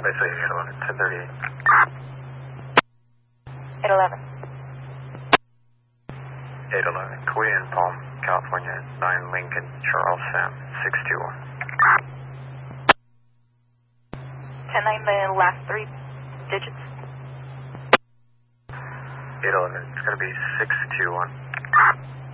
say 811, 1038. 811. 811, Kauai in Palm, California, 9 Lincoln, Charles Sam, 621. 10-9, the last 3 digits. 811, it's going to be 621.